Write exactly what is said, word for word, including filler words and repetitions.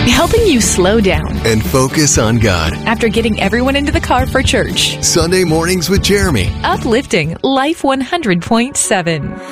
helping you slow down and focus on God. after getting everyone into the car for church. Sunday Mornings with Jeremy. Uplifting Life one hundred point seven.